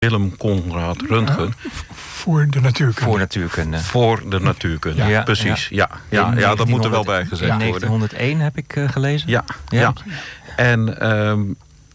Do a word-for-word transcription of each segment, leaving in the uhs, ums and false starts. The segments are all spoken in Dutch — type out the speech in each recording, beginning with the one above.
Willem Conrad Röntgen. Uh, voor de natuurkunde. Voor natuurkunde. Voor de natuurkunde, ja, precies. Ja, ja, ja, ja dat moet er wel bij gezegd worden. negentienhonderdéén heb ik uh, gelezen. Ja, ja. ja. En, um,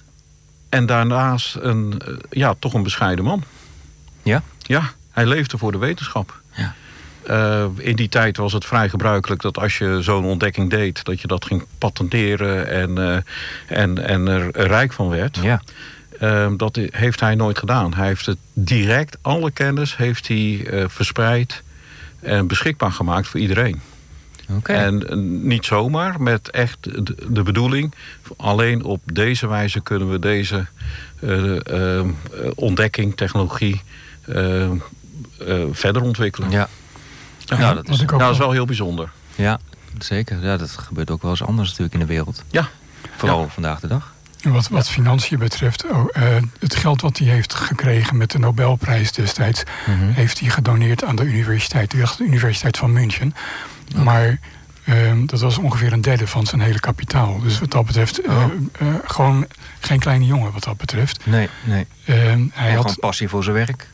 en daarnaast een, uh, ja, toch een bescheiden man. Ja? Ja, hij leefde voor de wetenschap. Ja. Uh, in die tijd was het vrij gebruikelijk dat als je zo'n ontdekking deed, dat je dat ging patenteren en, uh, en, en er rijk van werd. Ja. Uh, dat heeft hij nooit gedaan. Hij heeft het direct, alle kennis heeft hij uh, verspreid en beschikbaar gemaakt voor iedereen. Okay. En uh, niet zomaar, met echt de, de bedoeling, alleen op deze wijze kunnen we deze uh, uh, ontdekking, technologie uh, uh, verder ontwikkelen. Ja. Ja, nou, dat, is, nou, dat is wel heel bijzonder. Ja, zeker. Ja, dat gebeurt ook wel eens anders natuurlijk in de wereld. Ja. Vooral ja. vandaag de dag. Wat, wat financiën betreft, oh, uh, het geld wat hij heeft gekregen met de Nobelprijs destijds, mm-hmm. heeft hij gedoneerd aan de universiteit, de Universiteit van München. Okay. Maar uh, dat was ongeveer een derde van zijn hele kapitaal. Dus wat dat betreft, uh, oh. uh, gewoon geen kleine jongen wat dat betreft. Nee, nee. Uh, hij had gewoon passie voor zijn werk.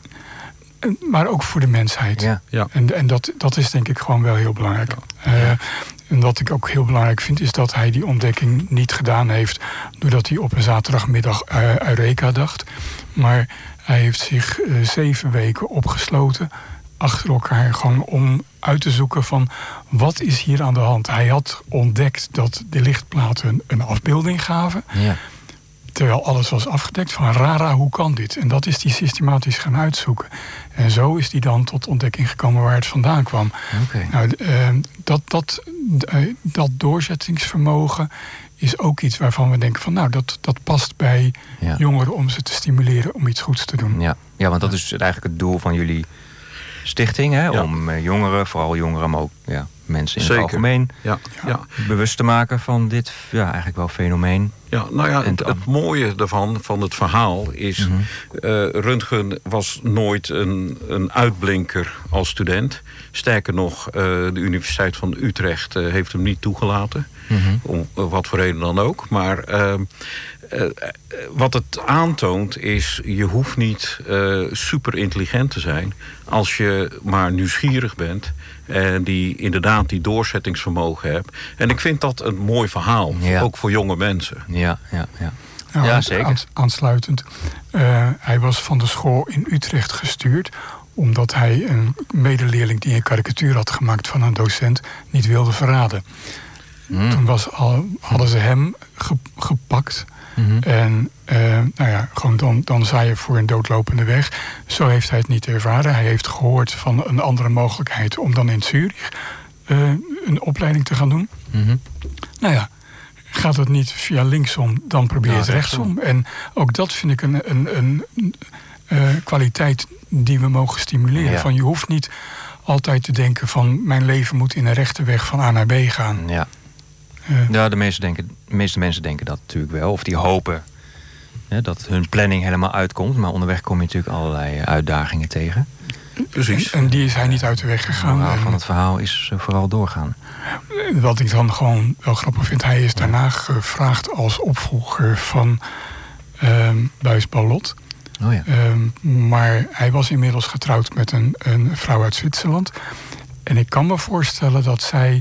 Maar ook voor de mensheid. Ja. Ja. En, en dat, dat is denk ik gewoon wel heel belangrijk. Ja. Uh, en wat ik ook heel belangrijk vind, is dat hij die ontdekking niet gedaan heeft doordat hij op een zaterdagmiddag uh, Eureka dacht. Maar hij heeft zich uh, zeven weken opgesloten achter elkaar, gewoon om uit te zoeken van wat is hier aan de hand. Hij had ontdekt dat de lichtplaten een afbeelding gaven. Ja. Terwijl alles was afgedekt van rara, hoe kan dit? En dat is hij systematisch gaan uitzoeken. En zo is hij dan tot ontdekking gekomen waar het vandaan kwam. Okay. Nou, uh, dat, dat, uh, dat doorzettingsvermogen is ook iets waarvan we denken van nou, dat, dat past bij ja. jongeren om ze te stimuleren om iets goeds te doen. Ja, ja want dat ja. is eigenlijk het doel van jullie stichting, hè? Ja. Om uh, jongeren, vooral jongeren, maar ook ja, mensen in Zeker. het algemeen ja. Ja. bewust te maken van dit ja, eigenlijk wel fenomeen. Ja, nou ja, het, het mooie daarvan, van het verhaal, is mm-hmm. uh, Röntgen was nooit een, een uitblinker als student. Sterker nog, uh, de Universiteit van Utrecht uh, heeft hem niet toegelaten. Mm-hmm. Om uh, wat voor reden dan ook. Maar uh, uh, wat het aantoont is, je hoeft niet uh, super intelligent te zijn als je maar nieuwsgierig bent en die inderdaad die doorzettingsvermogen hebt. En ik vind dat een mooi verhaal, ja. ook voor jonge mensen. Ja, ja, ja. Nou, ja zeker. Aansluitend. Uh, hij was van de school in Utrecht gestuurd omdat hij een medeleerling die een karikatuur had gemaakt van een docent niet wilde verraden. Mm. Toen was al, hadden ze hem ge, gepakt. Mm-hmm. En uh, nou ja, gewoon dan, dan zei je voor een doodlopende weg. Zo heeft hij het niet ervaren. Hij heeft gehoord van een andere mogelijkheid om dan in Zurich uh, een opleiding te gaan doen. Mm-hmm. Nou ja, gaat het niet via linksom, dan probeer je het ja, rechtsom. En ook dat vind ik een, een, een, een uh, kwaliteit die we mogen stimuleren. Ja. Van je hoeft niet altijd te denken van mijn leven moet in een rechte weg van A naar B gaan. Ja. Uh, ja, de meeste, denken, de meeste mensen denken dat natuurlijk wel. Of die hopen hè, dat hun planning helemaal uitkomt. Maar onderweg kom je natuurlijk allerlei uitdagingen tegen. Precies. En, en die is hij niet uit de weg gegaan. Het van het verhaal is vooral doorgaan. Wat ik dan gewoon wel grappig vind. Hij is daarna gevraagd als opvolger van um, Buys Ballot. Oh ja. Um, maar hij was inmiddels getrouwd met een, een vrouw uit Zwitserland. En ik kan me voorstellen dat zij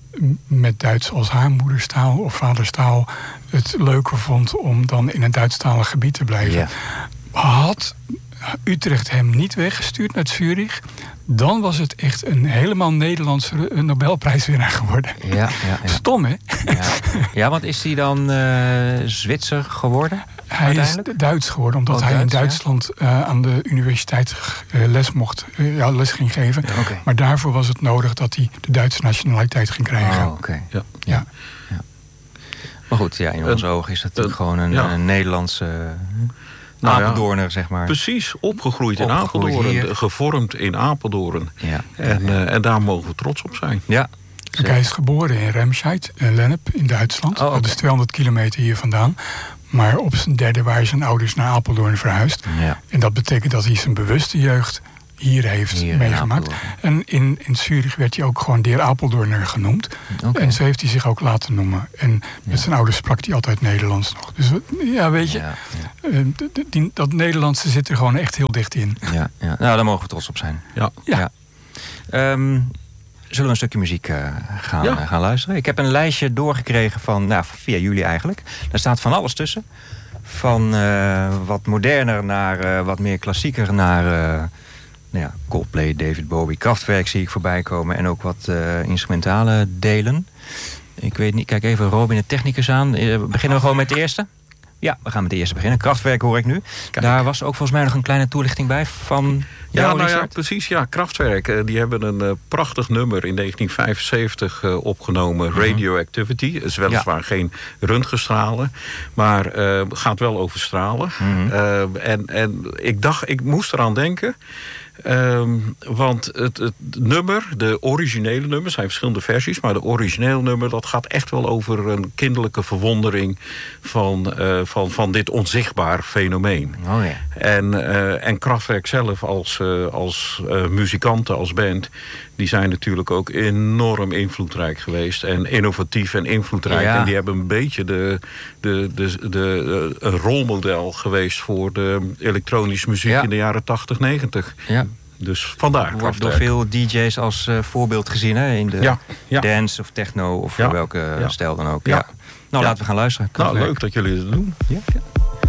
met Duits als haar moederstaal of vaderstaal het leuker vond om dan in een Duitsstalig gebied te blijven. Ja. Had Utrecht hem niet weggestuurd naar Zurich, dan was het echt een helemaal Nederlandse Nobelprijswinnaar geworden. Ja, ja, ja. Stom, hè? Ja, ja, want is hij dan uh, Zwitser geworden? Hij is Duits geworden, omdat oh, hij Duits, in Duitsland ja? uh, aan de universiteit uh, les mocht, uh, ja, les ging geven. Ja, okay. Maar daarvoor was het nodig dat hij de Duitse nationaliteit ging krijgen. Oh, okay. ja. Ja. Ja. Maar goed, ja, in onze uh, ogen is het natuurlijk uh, gewoon een, ja. een Nederlandse uh, nou, Apeldoorner, ja. zeg maar. Precies, opgegroeid in opgegroeid Apeldoorn, hier. gevormd in Apeldoorn. Ja. En, ja. Uh, en daar mogen we trots op zijn. Ja. Kijk, hij is geboren in Remscheid, in Lennep, in Duitsland. Oh, okay. Dat is tweehonderd kilometer hier vandaan. Maar op zijn derde waren zijn ouders naar Apeldoorn verhuisd. Ja. En dat betekent dat hij zijn bewuste jeugd hier heeft hier meegemaakt. In en in, in Zurich werd hij ook gewoon de heer Apeldoorner genoemd. Okay. En zo heeft hij zich ook laten noemen. En met ja. zijn ouders sprak hij altijd Nederlands nog. Dus ja, weet je, ja, ja. Uh, die, die, dat Nederlandse zit er gewoon echt heel dicht in. Ja, ja. Nou, daar mogen we trots op zijn. Ja. ja. ja. Um, Zullen we een stukje muziek uh, gaan, ja. uh, gaan luisteren? Ik heb een lijstje doorgekregen van, nou, via jullie eigenlijk. Daar staat van alles tussen. Van uh, wat moderner naar uh, wat meer klassieker naar uh, nou ja, Coldplay, David Bowie, Kraftwerk zie ik voorbij komen. En ook wat uh, instrumentale delen. Ik weet niet, kijk even Robin de technicus aan. Uh, beginnen we gewoon met de eerste? Ja, we gaan met de eerste beginnen. Kraftwerk hoor ik nu. Kijk. Daar was ook volgens mij nog een kleine toelichting bij van... Ja, nou ja, precies. Ja, Kraftwerk. Die hebben een uh, prachtig nummer in negentien vijfenzeventig uh, opgenomen. Mm-hmm. Radioactivity. Het is weliswaar ja. geen röntgenstralen. Maar uh, gaat wel over stralen. Mm-hmm. Uh, en, en ik dacht, ik moest eraan denken... Um, want het, het nummer, de originele nummer, er zijn verschillende versies, maar de originele nummer, dat gaat echt wel over een kinderlijke verwondering van, uh, van, van dit onzichtbaar fenomeen. Oh ja. En, uh, en Kraftwerk zelf als, uh, als uh, muzikanten, als band, die zijn natuurlijk ook enorm invloedrijk geweest. En innovatief en invloedrijk. Ja. En die hebben een beetje de, de, de, de, de, een rolmodel geweest voor de elektronische muziek ja. in de jaren tachtig, negentig. Ja. Dus vandaar. Wordt door veel D J's als uh, voorbeeld gezien, hè? In de ja. Ja. dance of techno of ja. welke ja. stijl dan ook. Ja. Ja. Nou, ja. laten we gaan luisteren. Nou, leuk dat jullie het doen. Ja. Ja.